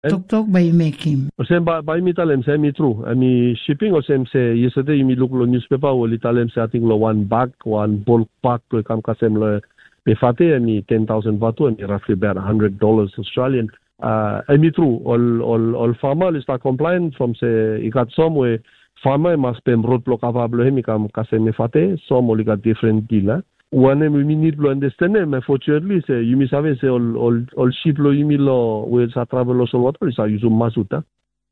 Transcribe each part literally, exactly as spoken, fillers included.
Tok-tok by Mekim. Osem ba ba imi talem se mi true. Ami shipping osem se yesterday imi look lo newspaper o talem se I think lo one bag, one bulk pack lo kam kasem lo pe fate ami ten thousand vatu ami roughly about one hundred dollars Australian. Uh, ami true all all all farmer is not compliant from se ikat somewhere farmer must pay road block avable hemi kam kasem me fate some all got different deal. Eh? One we need to understand them. Unfortunately, say you miss say all all all ship lo you lo we sa travel lo so water is use masuta.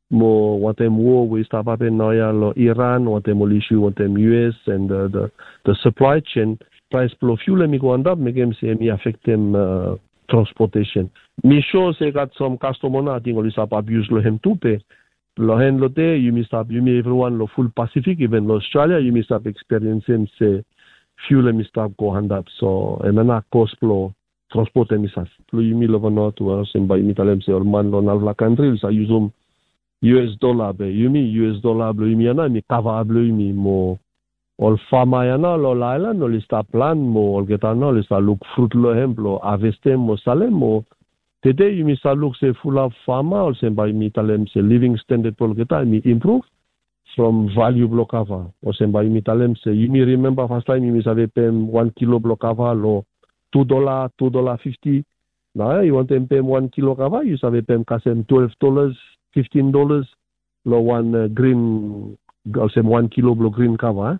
Mo what them war we start up in Noya lo Iran, what them all issue what them U S and uh, the the supply chain price flow fuel me go up make them say me affect them uh, transportation. Me sure say got some customer na think all start abuse lo hem too pay. Lo hen lo te you miss up you me everyone lo full Pacific even lo Australia you miss up experiencing say fuel emistab go hand up so emana cost plo transport emisas plo yumi lo vano tu sem ba yumi talem se orman lo nalva country sa usum U S dollar be yumi U S dollar blo yumi ana mi kava blo yumi mo ol fama yana lo laila no lista plan mo ol getano lista look fruit lo hemplo avestem mo salem mo tede yumi sa look se full of fama ol sem ba yumi talem se living standard pol geta mi improve from value blokava. O semba imi talem se you me remember first time you save pem one kilo blokava lo two dollar, two dollar fifty. Now you want to pay one kilo kava, you save pem kasem twelve dollars, fifteen dollars lo one uh, green also one kilo blo green kava. Eh?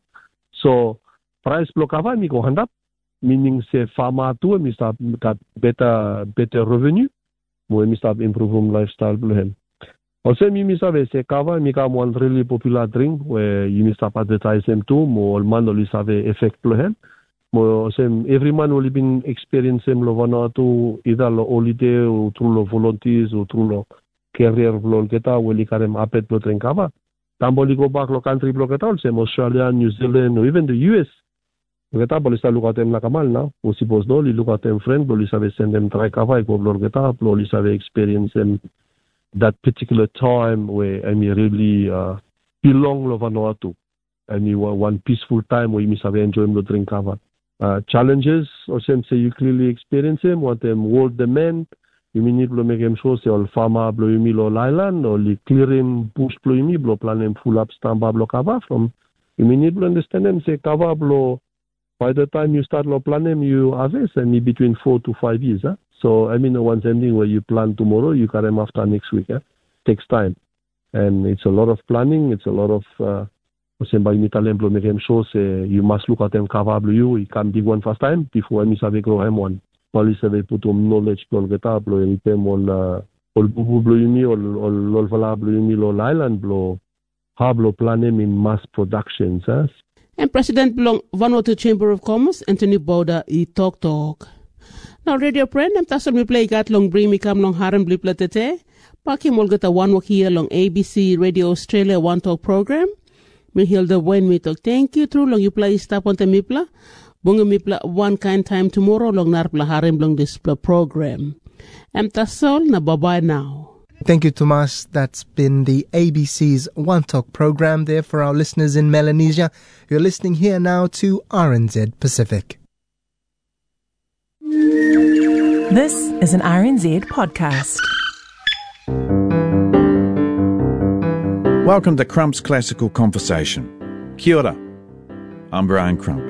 So price blokava mi go hand up, meaning se farmer tu mi start got better better revenue, mo mi start improve home lifestyle blo hem. Also, mi save se kava mi kam one really popular drink where you miss up advertise them too. Mo all man only save effect lo hen. Mo sem every man only been experience them lo vana to either lo holiday or through lo volunteers or through lo career lo keta weli karem apet lo drink kava. Tamboli go back lo country lo keta sem Australia, New Zealand or even the U S. Keta boli sa look at them la kamal na. O suppose no li look at them friend boli save send them try kava go lo keta boli save experience them. That particular time where I mean really uh, belong lo Vanuatu. I mean one peaceful time where you miss have enjoy the drink cover. Uh, challenges or some say you clearly experience them, what them hold the men, you mean it make them show say all farmer blow you lo island or li clear him push blow you blow plan him full up stand blow cover from you mean it understand them say cover blow by the time you start lo plan them you harvest and in between four to five years, huh? So, I mean, one ending where you plan tomorrow, you carry them after next week. Eh? Takes time. And it's a lot of planning. It's a lot of, uh, you must look at them cover you. You can't dig one first time before you have grow him one. Police have put on knowledge, all get up, blow, and them all, all bubu blow me, all, all, all vala blow me, all island blow, hablo plan them in mass productions. Eh? And President belong Vanuatu Chamber of Commerce, Anthony Boda, he talk talk. Now, radio friend, I'm tasking me play gat long bring me come long harem blipla tete. Paki mol gata one walk here long A B C Radio Australia One Talk program. Me hilda when me talk. Thank you through long you play stop on the mipla. Bunga mipla one kind time tomorrow long narpla harem long this program. I'm tasol na bye bye now. Thank you, Tomas. That's been the A B C's One Talk program there for our listeners in Melanesia. You're listening here now to R N Z Pacific. This is an R N Z podcast. Welcome to Crump's Classical Conversation. Kia ora. I'm Brian Crump.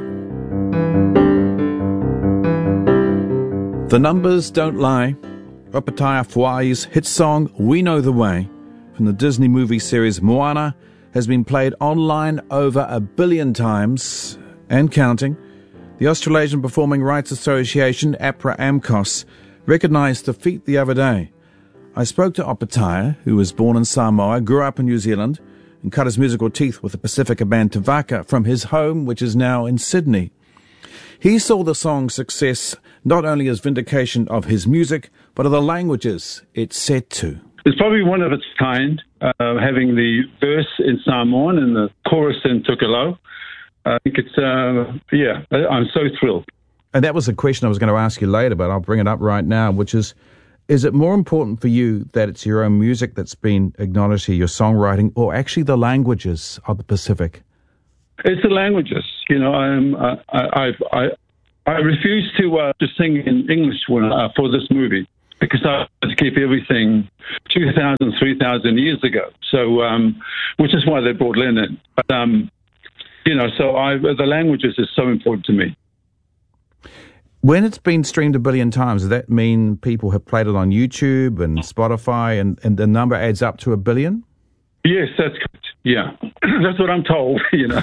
The numbers don't lie. Opetaia Fuai's hit song We Know the Way from the Disney movie series Moana has been played online over a billion times and counting. The Australasian Performing Rights Association, APRA AMCOS, recognised the feat the other day. I spoke to Opetaia, who was born in Samoa, grew up in New Zealand, and cut his musical teeth with the Pacifica band Te Waka from his home, which is now in Sydney. He saw the song's success not only as vindication of his music, but of the languages it's set to. It's probably one of its kind, uh, having the verse in Samoan and the chorus in Tukalo. I think it's, uh, yeah, I'm so thrilled. And that was a question I was going to ask you later, but I'll bring it up right now, which is, is it more important for you that it's your own music that's been acknowledged here, your songwriting, or actually the languages of the Pacific? It's the languages. You know, I'm, uh, I, I, I, I refuse to uh, to sing in English when, uh, for this movie. because I had to keep everything two thousand, three thousand years ago. So, um, which is why they brought Len in. But, um, you know, so I, the languages is so important to me. When it's been streamed a billion times, does that mean people have played it on YouTube and Spotify and, and the number adds up to a billion? Yes, that's correct. Yeah, that's what I'm told, you know.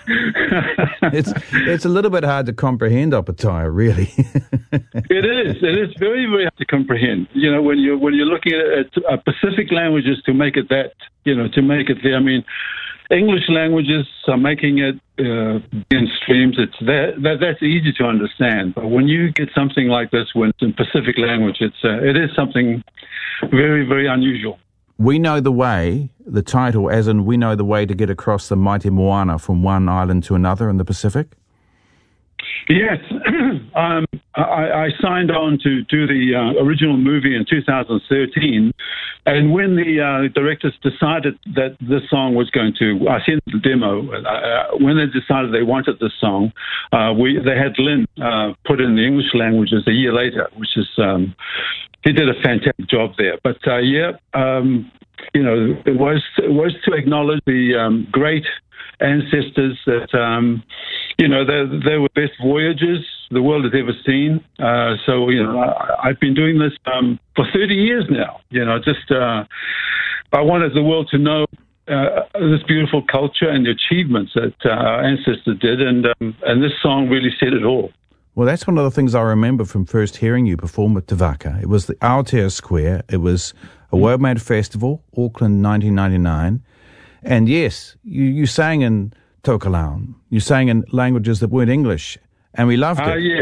it's it's a little bit hard to comprehend, Opetaia, really. It is. It is very, very hard to comprehend. You know, when you're, when you're looking at, at uh, Pacific languages to make it that, you know, to make it there. I mean, English languages are making it uh, in streams. It's that, that that's easy to understand. But when you get something like this, when it's in Pacific language, it's uh, it is something very, very unusual. We Know the Way, the title, as in we know the way to get across the mighty Moana from one island to another in the Pacific? Yes. um, I, I signed on to do the uh, original movie in two thousand thirteen, and when the uh, directors decided that this song was going to, I sent the demo, uh, when they decided they wanted this song, uh, we they had Lynn uh, put in the English languages a year later, which is... Um, He did a fantastic job there. But, uh, yeah, um, you know, it was it was to acknowledge the um, great ancestors that, um, you know, they, they were the best voyagers the world has ever seen. Uh, so, you know, I, I've been doing this um, for thirty years now. You know, just uh, I wanted the world to know uh, this beautiful culture and the achievements that uh, our ancestors did. And, um, and this song really said it all. Well, that's one of the things I remember from first hearing you perform at Te Waka. It was the Aotea Square. It was a World Festival, Auckland, nineteen ninety-nine. And yes, you, you sang in Tokelau. You sang in languages that weren't English, and we loved it. Uh, yes.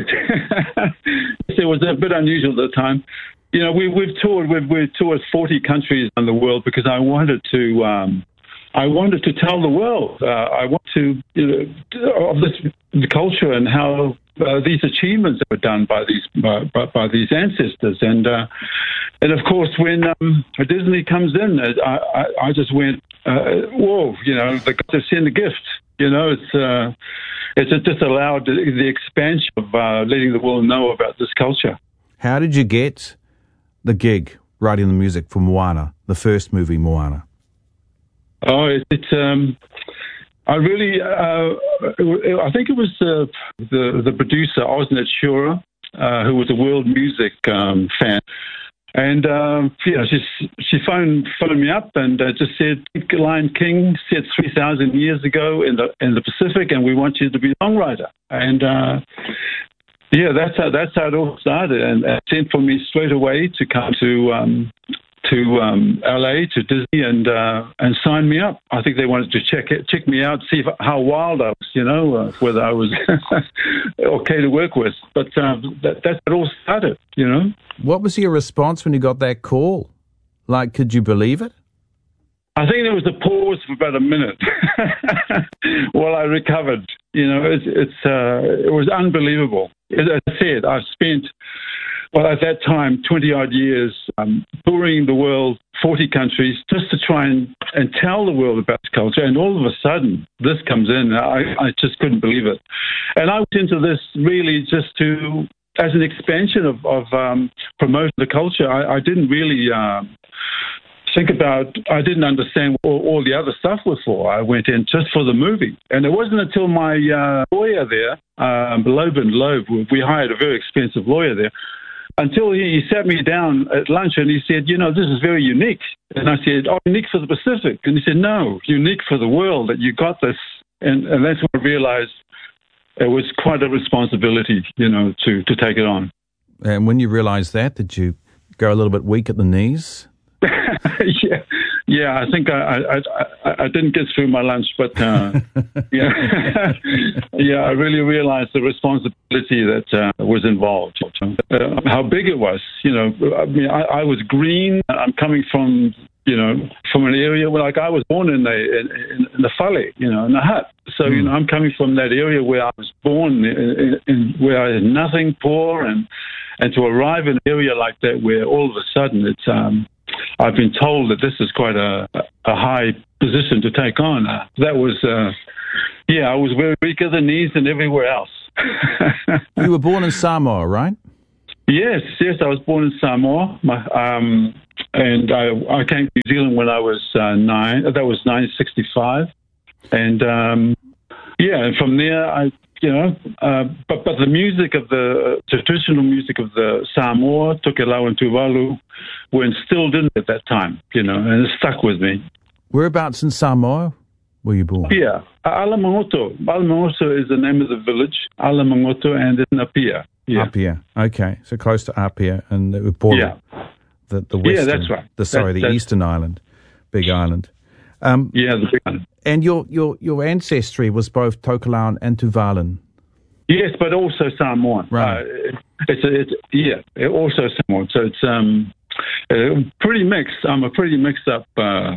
It was a bit unusual at the time. You know, we, we've toured, we've, we've toured forty countries in the world because I wanted to... Um, I wanted to tell the world. Uh, I want to, you know, of this the culture and how uh, these achievements were done by these uh, by, by these ancestors. And uh, and of course, when um, Disney comes in, I, I, I just went, uh, whoa! You know, they got to send a gift. You know, it's uh, it's just allowed the expansion of uh, letting the world know about this culture. How did you get the gig writing the music for Moana, the first movie Moana? Oh, it's it, um, I really, uh, I think it was uh, the the producer, Osnet Shura, uh, who was a world music um, fan. And, um, yeah, she, she phoned, phoned me up and uh, just said, Lion King set three thousand years ago in the in the Pacific, and we want you to be a songwriter. And, uh, yeah, that's how, that's how it all started. And uh, sent for me straight away to come to... Um, to um, L A, to Disney, and uh, and sign me up. I think they wanted to check it, check me out, see if, how wild I was, you know, uh, whether I was okay to work with. But um, that, that's how it all started, you know. What was your response when you got that call? Like, could you believe it? I think there was a pause for about a minute while I recovered. You know, it's, it's uh, it was unbelievable. As I said, I've spent... Well, at that time, twenty-odd years um, touring the world, forty countries, just to try and, and tell the world about this culture. And all of a sudden, this comes in. I, I just couldn't believe it. And I went into this really just to, as an expansion of, of um, promoting the culture. I, I didn't really uh, think about, I didn't understand what all, all the other stuff was for. I went in just for the movie. And it wasn't until my uh, lawyer there, um, Loeb and Loeb, we hired a very expensive lawyer there, until he, he sat me down at lunch and he said, you know, this is very unique. And I said, oh, unique for the Pacific. And he said, no, unique for the world, that you got this. And, and that's when I realized it was quite a responsibility, you know, to, to take it on. And when you realized that, did you go a little bit weak at the knees? yeah, yeah. I think I, I, I, I didn't get through my lunch, but uh, yeah, yeah. I really realized the responsibility that uh, was involved. Uh, how big it was. You know, I mean, I, I was green. I'm coming from, you know, from an area where, like, I was born in the in, in the Fale, you know, in the hut. So mm. you know, I'm coming from that area where I was born, in, in, in, where I had nothing, poor, and and to arrive in an area like that where all of a sudden it's um. I've been told that this is quite a, a high position to take on. Uh, that was, uh, yeah, I was very weak at the knees and everywhere else. You were born in Samoa, right? Yes, yes, I was born in Samoa, my, um, and I, I came to New Zealand when I was uh, nine. That was nineteen sixty-five, and um, yeah, and from there, I, you know, uh, but but the music of the uh, traditional music of the Samoa, Tokelau and Tuvalu, were instilled in me at that time, you know, and it stuck with me. Whereabouts in Samoa were you born? Pia, Alamangoto. Alamangoto is the name of the village. Alamangoto, and it's in Apia. Yeah. Apia, okay, so close to Apia and the Upolu, Yeah. the the western, Yeah, that's right. The sorry, That- the that's- eastern island, big island. Um, Yeah, the big one. and your, your your ancestry was both Tokelau and Tuvalu. Yes, but also Samoan. Right. Uh, it's, it's yeah, it also Samoan. So it's um uh, pretty mixed. I'm a pretty mixed up. Uh,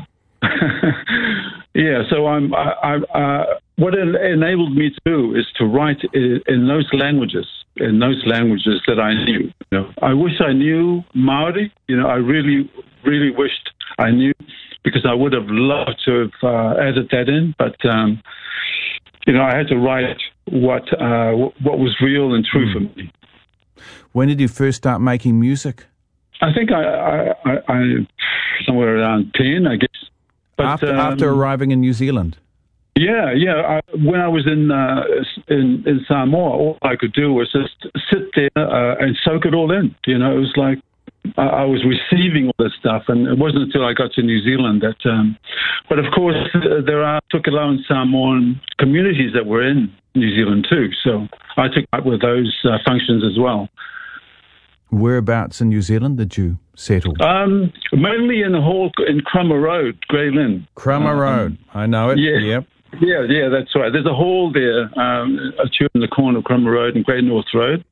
yeah. So I'm. I, I, uh, what it enabled me to do is to write in, in those languages, in those languages that I knew. You know, I wish I knew Maori. You know, I really, really wished I knew, because I would have loved to have uh, added that in, but. Um, You know, I had to write what uh, what was real and true mm. for me. When did you first start making music? I think I, I, I, I somewhere around ten, I guess. But, after, um, after arriving in New Zealand? Yeah, yeah. I, when I was in, uh, in in Samoa, all I could do was just sit there uh, and soak it all in. You know, it was like I, I was receiving all this stuff, and it wasn't until I got to New Zealand that. Um, but of course, there are Tokelau and Samoan communities that were in New Zealand too, so I took up with those uh, functions as well. Whereabouts in New Zealand did you settle? Um, mainly in the hall in Crummer Road, Grey Lynn. Crummer um, Road, I know it. Yeah. Yep. Yeah, yeah, that's right. There's a hall there, um, a tube in the corner of Crummer Road and Great North Road.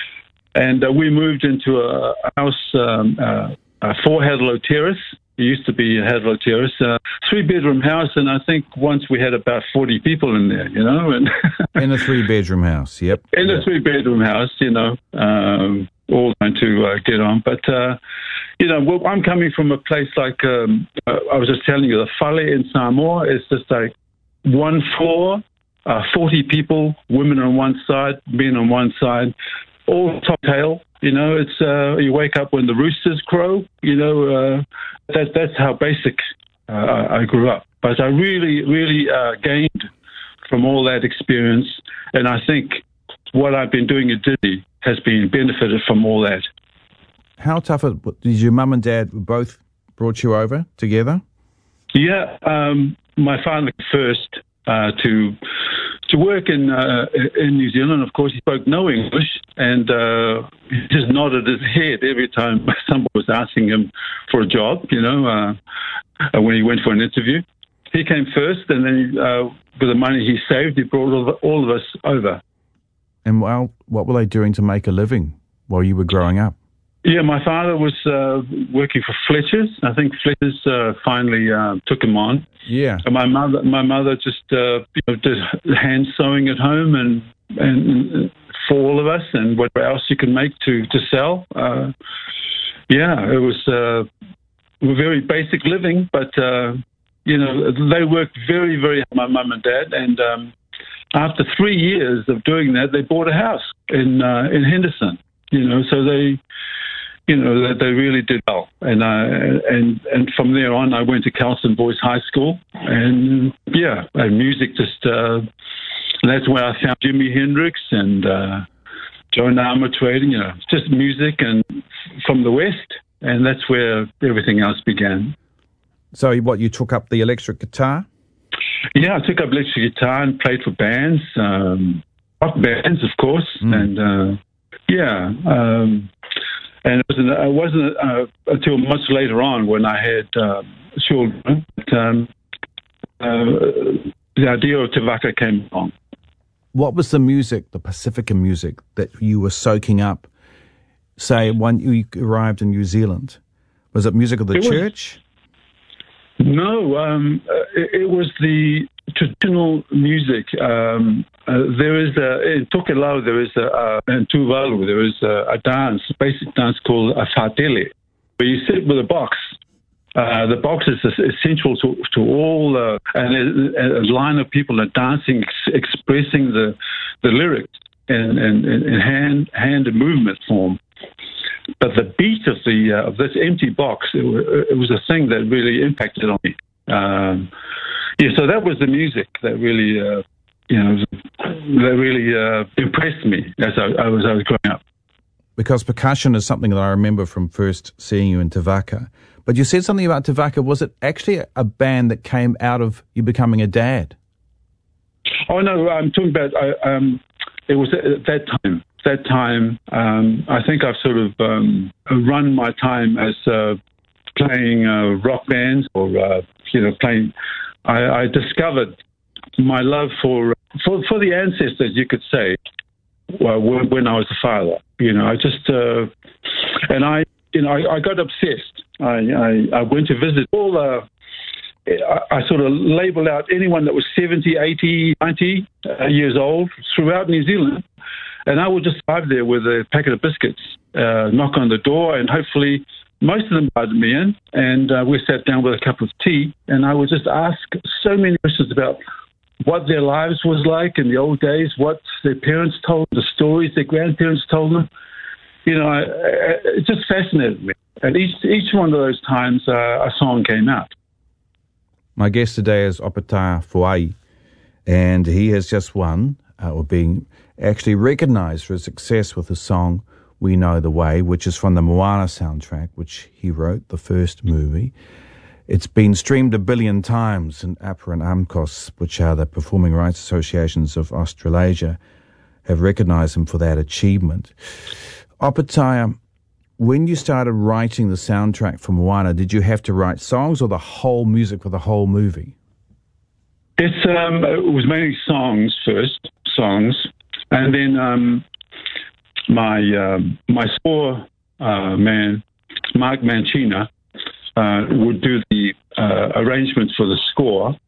And uh, we moved into a, a house, um, uh, a four Hadlow Terrace. It used to be a Hadlow Terrace, a three-bedroom house, and I think once we had about forty people in there, you know. And in a three-bedroom house, yep. In yep. a three-bedroom house, you know, um, all trying to uh, get on. But, uh, you know, well, I'm coming from a place like, um, uh, I was just telling you, the Fale in Samoa is just like one floor, uh, forty people, women on one side, men on one side, all top tail. You know, it's uh, you wake up when the roosters crow. You know, uh, that, that's how basic uh, I grew up. But I really, really uh, gained from all that experience, and I think what I've been doing at Disney has been benefited from all that. How tough it, did your mum and dad both brought you over together? Yeah, um, my father first uh, to to work in uh, in New Zealand. Of course, he spoke no English, and uh, he just nodded his head every time somebody was asking him for a job. You know, uh, when he went for an interview, he came first, and then uh, with the money he saved, he brought all of, all of us over. And well, what were they doing to make a living while you were growing up? Yeah, my father was uh, working for Fletcher's. I think Fletcher's uh, finally uh, took him on. Yeah. And my mother, my mother just uh, you know, did hand sewing at home, and and for all of us, and whatever else you can make to to sell. Uh, yeah, it was uh, very basic living, but uh, you know, they worked very, very hard, my mum and dad, and um, after three years of doing that, they bought a house in uh, in Henderson. You know, so they. You know, they really did well. And uh, and and from there on, I went to Calston Boys High School. And, yeah, and music just... Uh, that's where I found Jimi Hendrix and uh, Joan Armatrading, you know, just music and from the West. And that's where everything else began. So what, you took up the electric guitar? Yeah, I took up electric guitar and played for bands, um, rock bands, of course. Mm. And, uh, yeah... Um, And it wasn't, it wasn't uh, until much later on when I had uh, children that um, uh, the idea of Te Waka came along. What was the music, the Pacifica music, that you were soaking up, say, when you arrived in New Zealand? Was it music of the it church? Was, no, um, it, it was the traditional music. Um, uh, there is a, in Tokelau, there is a, uh, in Tuvalu, there is a, a dance, a basic dance called a whatele, where you sit with a box. Uh, the box is essential to, to all, uh, and a, a line of people are dancing, ex- expressing the the lyrics in, in, in hand hand and movement form. but the beat of the uh, of this empty box, it, it was a thing that really impacted on me. Um, yeah, so that was the music that really, uh, you know, that really uh, impressed me as I, I was I was growing up. Because percussion is something that I remember from first seeing you in Te Waka. But you said something about Te Waka. Was it actually a band that came out of you becoming a dad? Oh no, I'm talking about. I, um, it was at that time. That time, um, I think I've sort of um, run my time as uh, playing uh, rock bands, or uh, you know, playing. I, I discovered my love for for for the ancestors, you could say. Well, when I was a father, you know, I just uh, and I, you know, I, I got obsessed. I, I I went to visit all the. I, I sort of labelled out anyone that was seventy, eighty, ninety uh, years old throughout New Zealand. And I would just arrive there with a packet of biscuits, uh, knock on the door, and hopefully most of them invited me in. And uh, we sat down with a cup of tea, and I would just ask so many questions about what their lives was like in the old days, what their parents told them, the stories their grandparents told them. You know, I, I, it just fascinated me. And each each one of those times, uh, a song came out. My guest today is Opetaia Foai, and he has just won, uh, or being actually recognised for his success with the song We Know the Way, which is from the Moana soundtrack, which he wrote, the first movie. It's been streamed a billion times, and APRA and AMCOS, which are the Performing Rights Associations of Australasia, have recognised him for that achievement. Opetaia, when you started writing the soundtrack for Moana, did you have to write songs or the whole music for the whole movie? It's um, it was mainly songs first, songs. And then um, my uh, my score uh, man, Mark Mancina, uh, would do the uh, arrangements for the score,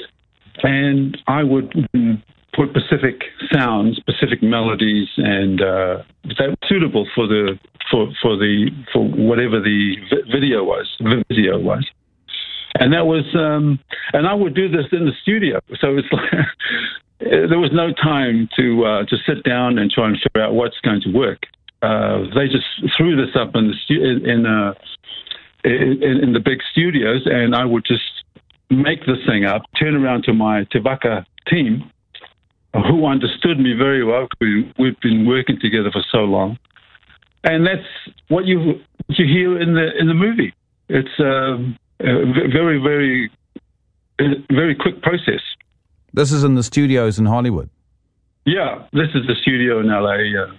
and I would put specific sounds, specific melodies, and uh, that were suitable for the for for the for whatever the video was, the video was. And that was, um, and I would do this in the studio. So it's like there was no time to uh, to sit down and try and figure out what's going to work. Uh, they just threw this up in the stu- in, uh, in in the big studios, and I would just make this thing up. Turn around to my Te Waka team, who understood me very well. We, we've been working together for so long, and that's what you what you hear in the in the movie. It's um, a very very very quick process. This is in the studios in Hollywood. Yeah, this is the studio in L A.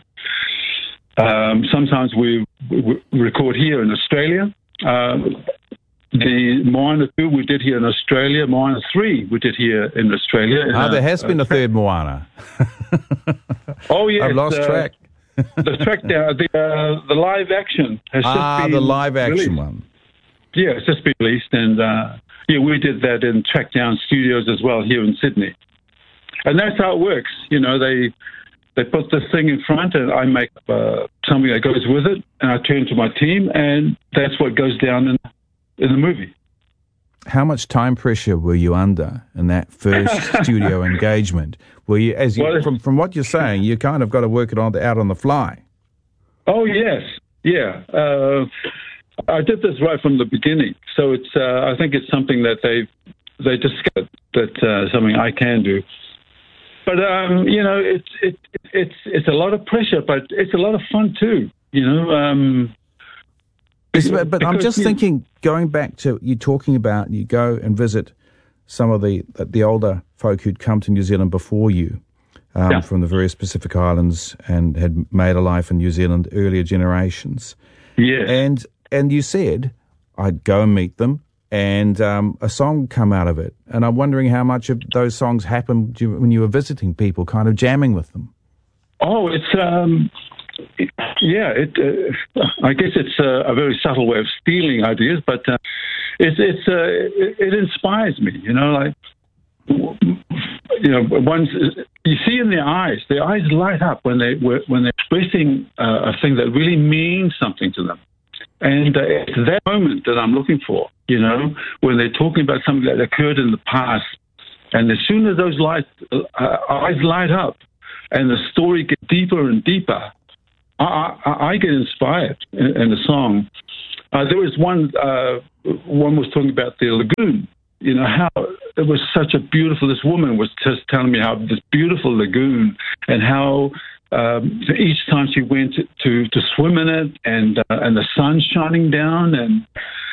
Uh, um, sometimes we, we record here in Australia. Uh, the Moana two we did here in Australia. Moana three we did here in Australia. Ah, uh, there has been uh, a third Moana. Oh yeah, I've lost uh, track. the track down, the uh, the live action has ah, just been the live action released. one. Yeah, it's just been released, and uh, yeah, we did that in Trackdown Studios as well here in Sydney. And that's how it works. You know, they they put this thing in front, and I make uh, something that goes with it, and I turn to my team, and that's what goes down in in the movie. How much time pressure were you under in that first studio engagement? Were you, as you, well, from from what you're saying, you kind of got to work it on out on the fly? Oh yes, yeah. Uh, I did this right from the beginning, so it's. Uh, I think it's something that they they discovered that uh, something I can do. But um, you know, it's it, it's it's a lot of pressure, but it's a lot of fun too. You know. Um, Yes, but, but I'm just you, thinking, going back to you talking about, you go and visit some of the the older folk who'd come to New Zealand before you, um, yeah. from the various Pacific Islands, and had made a life in New Zealand, earlier generations. Yes. And and you said, I'd go and meet them, and um, a song would come out of it. And I'm wondering how much of those songs happened when you were visiting people, kind of jamming with them. Oh, it's... Um Yeah, it. Uh, I guess it's a, a very subtle way of stealing ideas, but uh, it's it's uh, it, it inspires me. You know, like you know, once you see in their eyes, their eyes light up when they when they're expressing uh, a thing that really means something to them, and uh, it's that moment that I'm looking for. You know, when they're talking about something that occurred in the past, and as soon as those light uh, eyes light up, and the story gets deeper and deeper. I, I, I get inspired in, in the song. Uh, there was one, uh, one was talking about the lagoon. You know, how it was such a beautiful, this woman was just telling me how this beautiful lagoon and how um, each time she went to, to swim in it and, uh, and the sun shining down and,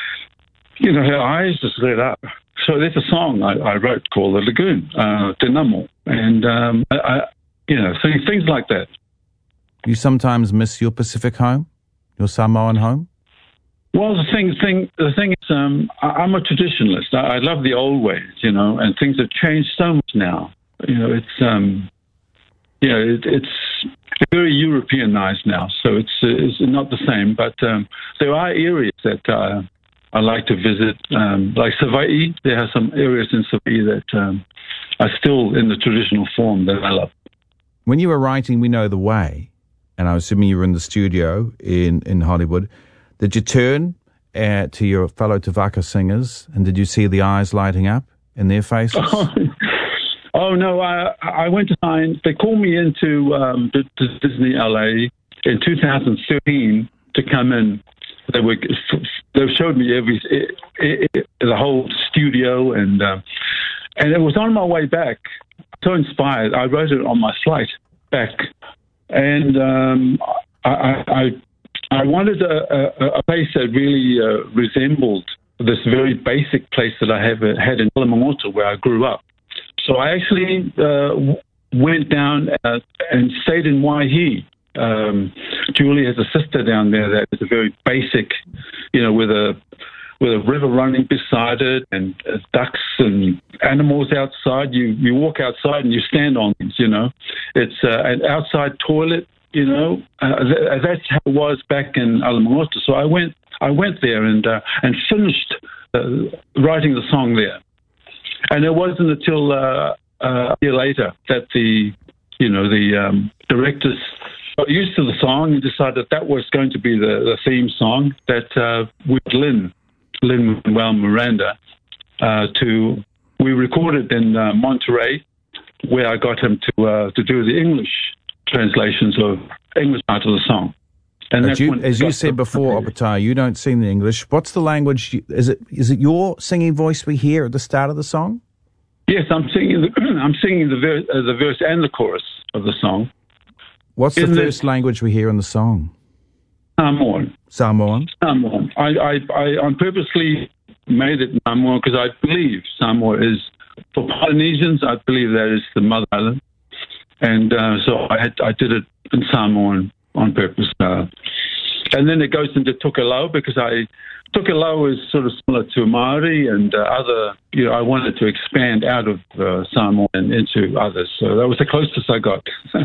you know, her eyes just lit up. So there's a song I, I wrote called The Lagoon, uh, Te Namo. And, um, I, I, you know, things, things like that. You sometimes miss your Pacific home, your Samoan home? Well, the thing, thing, the thing is, um, I, I'm a traditionalist. I, I love the old ways, you know, and things have changed so much now. You know, it's, um, you know, it, it's very Europeanized now, so it's it's not the same. But um, there are areas that uh, I like to visit, um, like Savaii. There are some areas in Savaii that um, are still in the traditional form that I love. When you were writing We Know the Way, and I was assuming you were in the studio in, in Hollywood, did you turn uh, to your fellow Te Waka singers and did you see the eyes lighting up in their faces? Oh, oh no, I I went to sign. They called me into um, to, to Disney L A in two thousand thirteen to come in. They were they showed me every it, it, the whole studio and uh, and it was on my way back. So inspired, I wrote it on my flight back, and um, I. I I wanted a, a, a place that really uh, resembled this very basic place that I have had in Alamoota, where I grew up. So I actually uh, went down uh, and stayed in Waihi. Um, Julie has a sister down there that is a very basic, you know, with a with a river running beside it and uh, ducks and animals outside. You you walk outside and you stand on things, you know. It's uh, an outside toilet. You know, uh, th- that's how it was back in Alamoota. So I went, I went there and uh, and finished uh, writing the song there. And it wasn't until uh, uh, a year later that the, you know, the um, directors got used to the song and decided that was going to be the, the theme song. That uh, with Lin, Lin-Manuel Miranda, uh, to we recorded in uh, Monterey, where I got him to uh, to do the English translations of English part of the song. And as you, as you said before, Opetaia, you don't sing the English. What's the language? You, is it is it your singing voice we hear at the start of the song? Yes, I'm singing. The, I'm singing the verse, uh, the verse and the chorus of the song. What's the in first the, language we hear in the song? Samoan. Samoan. Samoan. I I I, I purposely made it Samoan because I believe Samoa is for Polynesians. I believe that is the mother island. And uh, so I had, I did it in Samoan on purpose. Uh, and then it goes into Tokelau because I Tokelau is sort of similar to Maori and uh, other, you know, I wanted to expand out of uh, Samoan and into others. So that was the closest I got.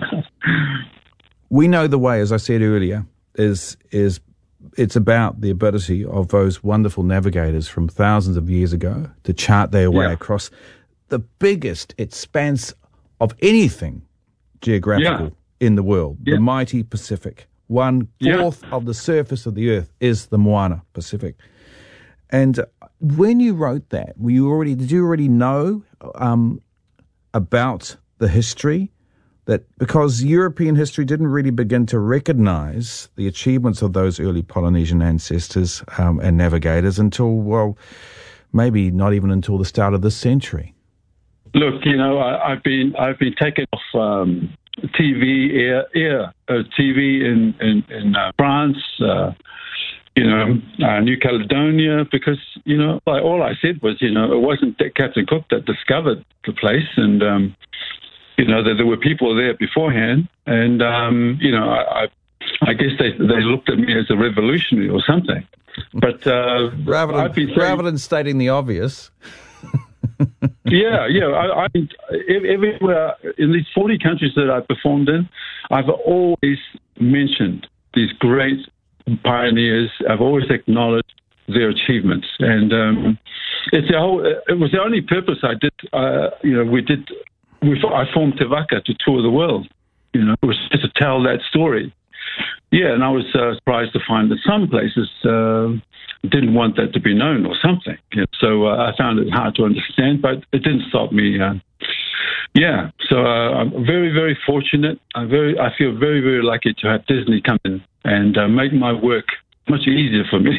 We Know the Way, as I said earlier, is is it's about the ability of those wonderful navigators from thousands of years ago to chart their way yeah. across the biggest expanse of anything geographical yeah. in the world, yeah. the mighty Pacific. One fourth yeah. of the surface of the earth is the Moana Pacific. And when you wrote that, were you already did you already know um, about the history? That because European history didn't really begin to recognize the achievements of those early Polynesian ancestors um, and navigators until, well, maybe not even until the start of this century. Look, you know, I, I've been I've been taken off um, T V air, air uh, T V in in, in uh, France, uh, you know, uh, New Caledonia, because you know, like, all I said was, you know, it wasn't Captain Cook that discovered the place, and um, you know, that there were people there beforehand, and um, you know, I, I I guess they they looked at me as a revolutionary or something, but uh, rather than, saying, rather than stating the obvious. yeah, yeah. I, I everywhere in these forty countries that I've performed in, I've always mentioned these great pioneers. I've always acknowledged their achievements, and um, it's a whole. It was the only purpose I did. Uh, you know, we did. We I formed Te Waka to tour the world. You know, it was just to tell that story. Yeah, and I was uh, surprised to find that some places uh, didn't want that to be known or something. You know, so uh, I found it hard to understand, but it didn't stop me uh, Yeah, so uh, I'm very, very fortunate. I'm very, I feel very, very lucky to have Disney come in and uh, make my work much easier for me.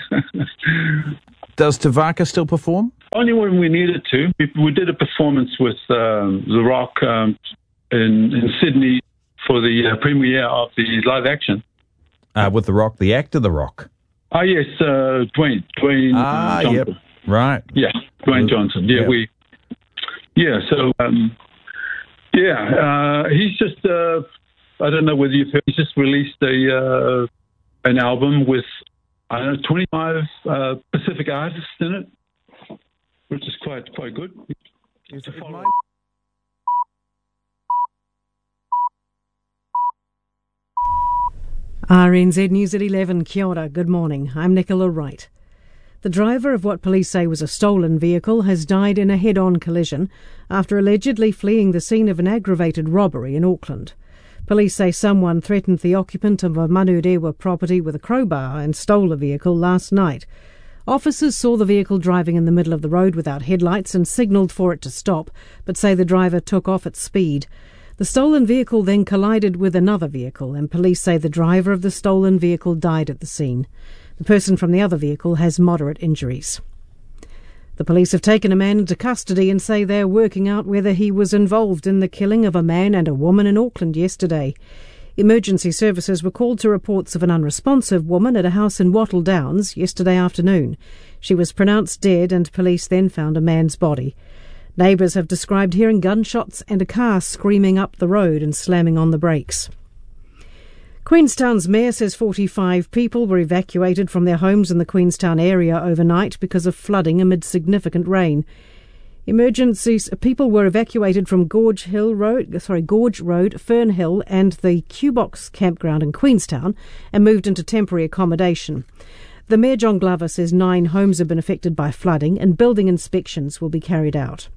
Does Tavaka still perform? Only when we needed to. We, we did a performance with um, The Rock um, in, in Sydney for the uh, premiere of the live action. Uh, with The Rock, the actor The Rock? Ah, yes, uh, Dwayne. Dwayne ah, Johnson. Yep. Right. Yeah, Dwayne Johnson. Yeah, yep. we... Yeah, so... Um, Yeah, uh, he's just, uh, I don't know whether you've heard, he's just released a uh, an album with, I don't know, twenty-five uh, Pacific artists in it, which is quite quite good. To follow. R N Z News at eleven, kia ora, good morning. I'm Nicola Wright. The driver of what police say was a stolen vehicle has died in a head-on collision after allegedly fleeing the scene of an aggravated robbery in Auckland. Police say someone threatened the occupant of a Manurewa property with a crowbar and stole the vehicle last night. Officers saw the vehicle driving in the middle of the road without headlights and signalled for it to stop, but say the driver took off at speed. The stolen vehicle then collided with another vehicle, and police say the driver of the stolen vehicle died at the scene. The person from the other vehicle has moderate injuries. The police have taken a man into custody and say they're working out whether he was involved in the killing of a man and a woman in Auckland yesterday. Emergency services were called to reports of an unresponsive woman at a house in Wattle Downs yesterday afternoon. She was pronounced dead and police then found a man's body. Neighbours have described hearing gunshots and a car screaming up the road and slamming on the brakes. Queenstown's mayor says forty-five people were evacuated from their homes in the Queenstown area overnight because of flooding amid significant rain. Emergencies people were evacuated from Gorge Hill Road, sorry, Gorge Road, Fern Hill, and the Q-Box campground in Queenstown, and moved into temporary accommodation. The Mayor John Glover says nine homes have been affected by flooding, and building inspections will be carried out.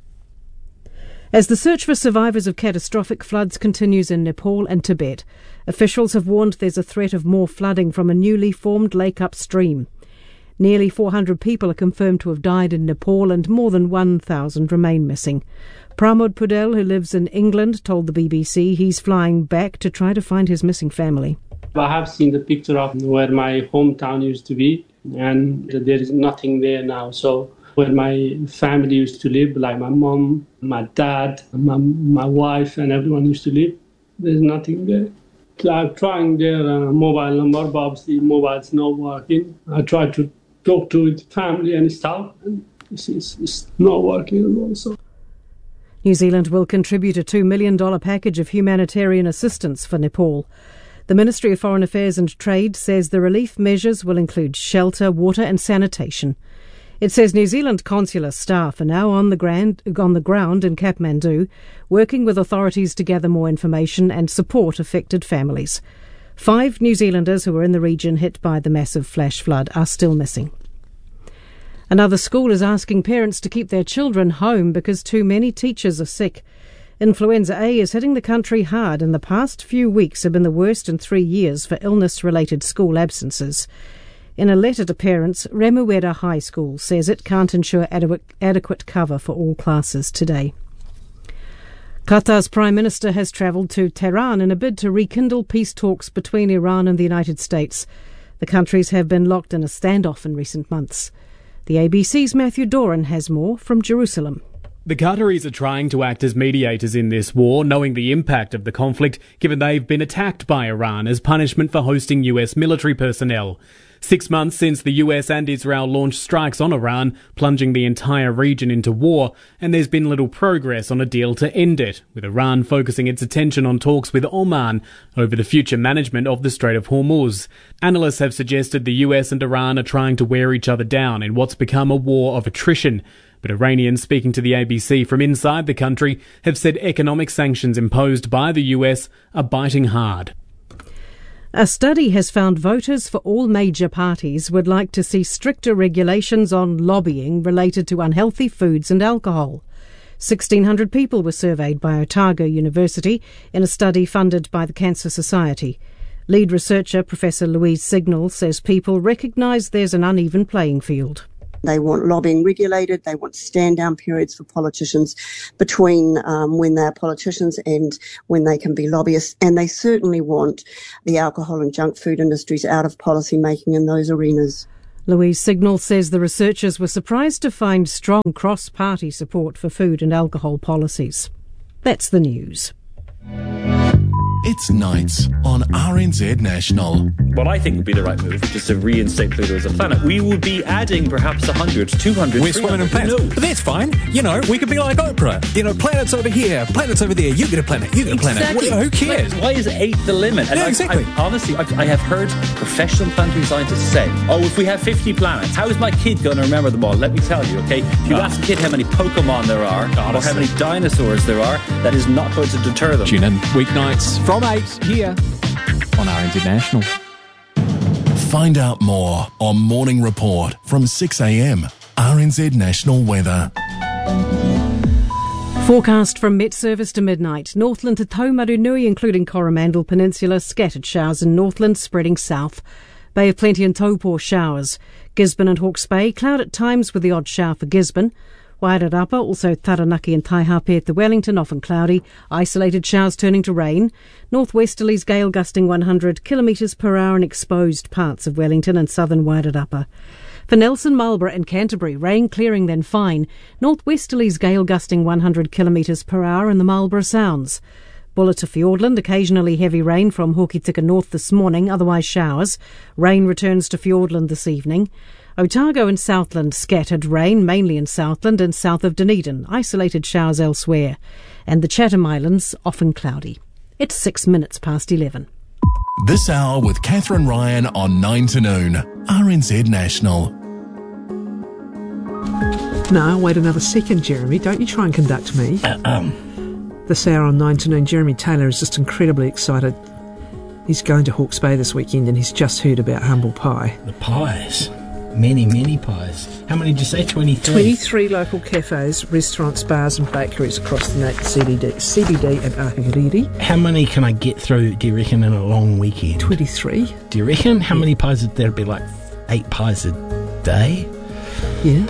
As the search for survivors of catastrophic floods continues in Nepal and Tibet, officials have warned there's a threat of more flooding from a newly formed lake upstream. Nearly four hundred people are confirmed to have died in Nepal and more than one thousand remain missing. Pramod Pudel, who lives in England, told the B B C he's flying back to try to find his missing family. I have seen the picture of where my hometown used to be, and there is nothing there now. So where my family used to live, like my mom, my dad, my, my wife, and everyone used to live, there's nothing there. So I'm trying their uh, mobile number, but obviously mobile's not working. I tried to talk to the family and stuff, and it's, it's, it's not working at all. So. New Zealand will contribute a two million dollars package of humanitarian assistance for Nepal. The Ministry of Foreign Affairs and Trade says the relief measures will include shelter, water and sanitation. It says New Zealand consular staff are now on the, grand, on the ground in Kathmandu, working with authorities to gather more information and support affected families. Five New Zealanders who were in the region hit by the massive flash flood are still missing. Another school is asking parents to keep their children home because too many teachers are sick. Influenza A is hitting the country hard, and the past few weeks have been the worst in three years for illness-related school absences. In a letter to parents, Remuera High School says it can't ensure adequate cover for all classes today. Qatar's Prime Minister has travelled to Tehran in a bid to rekindle peace talks between Iran and the United States. The countries have been locked in a standoff in recent months. The A B C's Matthew Doran has more from Jerusalem. The Qataris are trying to act as mediators in this war, knowing the impact of the conflict, given they've been attacked by Iran as punishment for hosting U S military personnel. Six months since the U S and Israel launched strikes on Iran, plunging the entire region into war, and there's been little progress on a deal to end it, with Iran focusing its attention on talks with Oman over the future management of the Strait of Hormuz. Analysts have suggested the U S and Iran are trying to wear each other down in what's become a war of attrition. But Iranians speaking to the A B C from inside the country have said economic sanctions imposed by the U S are biting hard. A study has found voters for all major parties would like to see stricter regulations on lobbying related to unhealthy foods and alcohol. sixteen hundred people were surveyed by Otago University in a study funded by the Cancer Society. Lead researcher Professor Louise Signal says people recognise there's an uneven playing field. They want lobbying regulated. They want stand-down periods for politicians between um, when they're politicians and when they can be lobbyists. And they certainly want the alcohol and junk food industries out of policy making in those arenas. Louise Signal says the researchers were surprised to find strong cross-party support for food and alcohol policies. That's the news. It's Nights on R N Z National. What I think would be the right move is to reinstate Pluto as a planet. We would be adding perhaps one hundred, two hundred, We're swimming in planets. But that's fine. You know, we could be like Oprah. You know, planets over here, planets over there. You get a planet, you get a planet. Exactly. Well, who cares? Why is eight the limit? And yeah, I, exactly. I, honestly, I've, I have heard professional planetary scientists say, oh, if we have fifty planets, how is my kid going to remember them all? Let me tell you, okay? If you oh. ask a kid how many Pokemon there are, honestly, or how many dinosaurs there are, that is not going to deter them. Tune in weeknights from eight here on R N Z National. Find out more on Morning Report from six a.m. R N Z National Weather. Forecast from Met Service to midnight. Northland to Taumarunui, including Coromandel Peninsula, scattered showers in Northland spreading south. Bay of Plenty and Taupo showers. Gisborne and Hawke's Bay, cloud at times with the odd shower for Gisborne. Wairarapa, also Taranaki and Taihape at the Wellington, often cloudy. Isolated showers turning to rain. Northwesterlies gale gusting one hundred kilometres per hour in exposed parts of Wellington and southern Wairarapa. For Nelson, Marlborough and Canterbury, rain clearing then fine. Northwesterlies gale gusting one hundred kilometres per hour in the Marlborough Sounds. Buller to Fiordland, occasionally heavy rain from Hokitika north this morning, otherwise showers. Rain returns to Fiordland this evening. Otago and Southland, scattered rain, mainly in Southland and south of Dunedin. Isolated showers elsewhere. And the Chatham Islands, often cloudy. It's six minutes past eleven. This hour with Catherine Ryan on nine to noon. R N Z National. No, wait another second, Jeremy. Don't you try and conduct me. Uh, um. This hour on nine to noon, Jeremy Taylor is just incredibly excited. He's going to Hawke's Bay this weekend and he's just heard about humble pie. The pies. Many, many pies. How many did you say? twenty-three? twenty-three local cafes, restaurants, bars and bakeries across the C B D, C B D and Ahuriri. How many can I get through, do you reckon, in a long weekend? twenty-three. Do you reckon? How yeah. many pies would there be? Like eight pies a day? Yeah.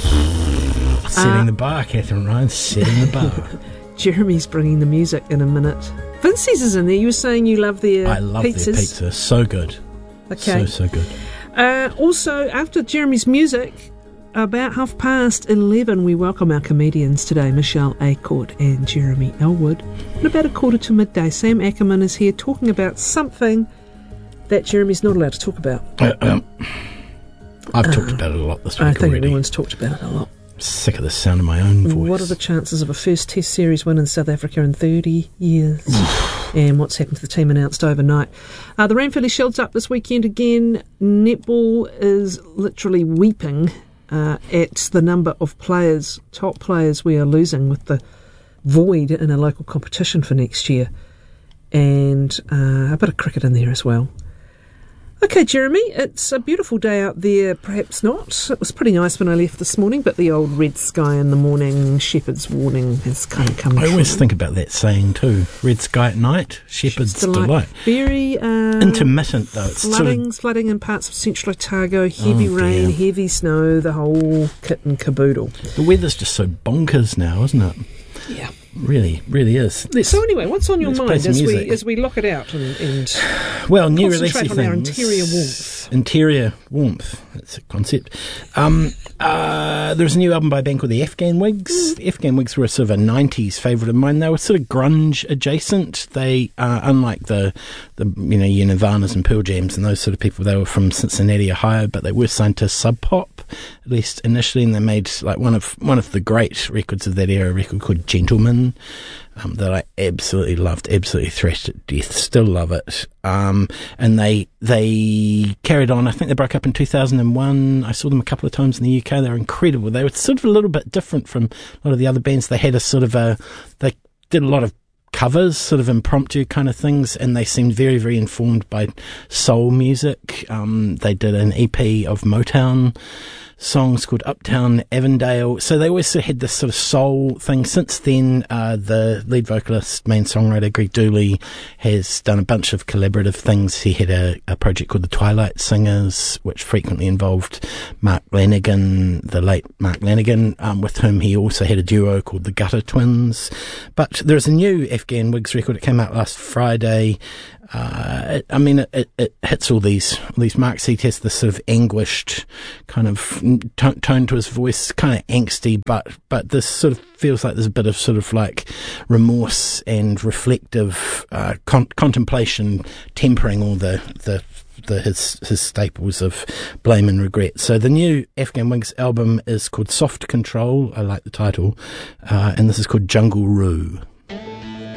Setting uh, the bar, Catherine Ryan, setting the bar. Jeremy's bringing the music in a minute. Vincey's is in there. You were saying you love their I love pizzas. their pizza. So good. Okay. So, so good. Uh, also, after Jeremy's music, about half past eleven, we welcome our comedians today, Michelle Acord and Jeremy Elwood. And about a quarter to midday, Sam Ackerman is here talking about something that Jeremy's not allowed to talk about. Uh, um, I've uh, talked about it a lot this week I think already. everyone's talked about it a lot. Sick of the sound of my own voice. What are the chances of a first Test Series win in South Africa in thirty years? And what's happened to the team announced overnight? Uh, the Ranfurly Shield's up this weekend again. Netball is literally weeping uh, at the number of players, top players we are losing with the void in a local competition for next year. And uh, a bit of cricket in there as well. Okay, Jeremy, it's a beautiful day out there, perhaps not. It was pretty nice when I left this morning, but the old red sky in the morning, shepherd's warning has kind of come I true. always think about that saying too. Red sky at night, shepherd's delight. delight. Very uh, intermittent though. It's flooding, sort of... flooding in parts of central Otago, heavy oh, rain, dear. heavy snow, the whole kit and caboodle. The weather's just so bonkers now, isn't it? Yeah. Really, really is. Let's, so anyway, what's on your mind as music. we as we lock it out and, and well, new release concentrate on things. our interior warmth? Interior warmth. That's a concept. Um, uh, there's a new album by a band called the Afghan Wigs. Mm. The Afghan Wigs were a sort of a nineties favourite of mine. They were sort of grunge adjacent. They, uh, unlike the the you know your Nirvanas and Pearl Jams and those sort of people, they were from Cincinnati, Ohio, but they were signed to Sub Pop, at least initially, and they made like one of one of the great records of that era, a record called Gentleman. Um, that I absolutely loved, absolutely thrashed at death, still love it. Um, and they they carried on. I think they broke up in two thousand one. I saw them a couple of times in the U K. They were incredible. They were sort of a little bit different from a lot of the other bands. They had a sort of a, they did a lot of covers, sort of impromptu kind of things, and they seemed very, very informed by soul music. Um, they did an E P of Motown songs called Uptown Avondale. So they always sort of had this sort of soul thing. Since then, uh, the lead vocalist, main songwriter Greg Dooley has done a bunch of collaborative things. He had a, a project called the Twilight Singers, which frequently involved Mark Lanigan, the late Mark Lanigan, um, with whom he also had a duo called the Gutter Twins. But there's a new Afghan Wigs record. It came out last Friday. Uh, it, I mean, it, it, it hits all these these marks. He has this sort of anguished kind of t- tone to his voice, kind of angsty, but but this sort of feels like there's a bit of sort of like remorse and reflective uh, con- contemplation tempering all the the. The, his his staples of blame and regret. So the new Afghan Wigs album is called Soft Control. I like the title, uh, and this is called Jungle Roo.